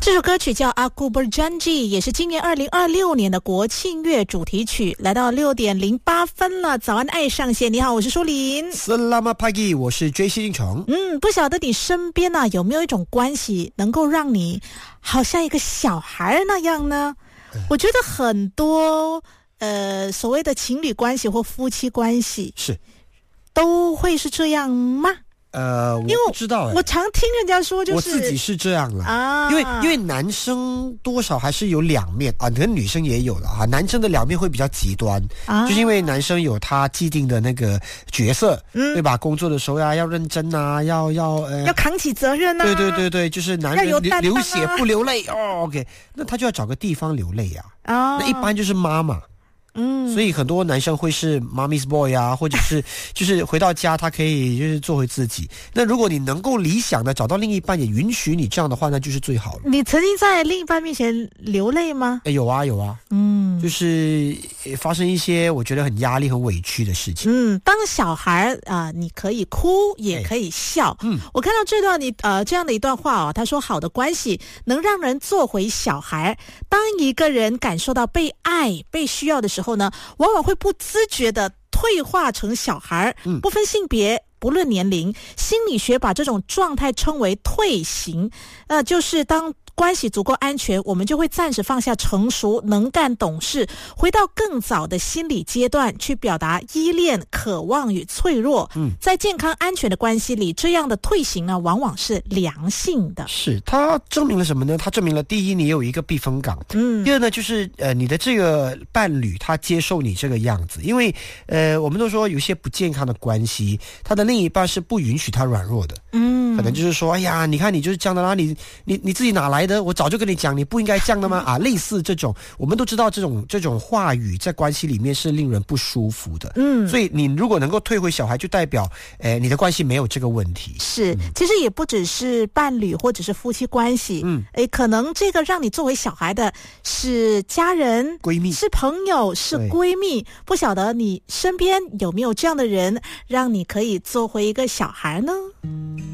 这首歌曲叫《Aku Berjanji》，也是今年2026年的国庆月主题曲。来到6:08了，早安爱上线，你好，我是舒琳。 Selamat pagi， 我是追星虫。 不晓得你身边有没有一种关系能够让你好像一个小孩那样呢？我觉得很多所谓的情侣关系或夫妻关系是都会是这样吗？ 我不知道我常听人家说，就是我自己是这样了啊，因为男生多少还是有两面啊，可能女生也有了啊。男生的两面会比较极端啊，就是因为男生有他既定的那个角色，对吧？工作的时候要认真啊，要扛起责任啊， 对，就是男人流血不流泪哦。OK， 那他就要找个地方流泪啊。那一般就是妈妈。所以很多男生会是 mommy's boy 啊，或者是就是回到家他可以就是做回自己。那如果你能够理想的找到另一半也允许你这样的话，那就是最好了。你曾经在另一半面前流泪吗？ 有啊，就是发生一些我觉得很压力很委屈的事情。 当小孩你可以哭也可以笑。我看到这样的一段话他说好的关系能让人做回小孩。当一个人感受到被爱被需要的时候呢，往往会不自觉的退化成小孩。不分性别不论年龄，心理学把这种状态称为退行。就是当关系足够安全，我们就会暂时放下成熟能干懂事，回到更早的心理阶段去表达依恋渴望与脆弱。在健康安全的关系里，这样的退行呢往往是良性的。 是它证明了什么呢？它证明了第一，你有一个避风港。第二呢，就是你的这个伴侣他接受你这个样子。因为我们都说有些不健康的关系，他的另一半是不允许他软弱的。可能就是说，哎呀，你看你就是这样的啦，你自己哪来的？我早就跟你讲，你不应该这样的吗？类似这种，我们都知道这种话语在关系里面是令人不舒服的。所以你如果能够退回小孩，就代表你的关系没有这个问题。 是，其实也不只是伴侣或者是夫妻关系。可能这个让你作为小孩的是家人、 闺蜜、 是朋友、是闺蜜。不晓得你身边有没有这样的人，让你可以做回一个小孩呢？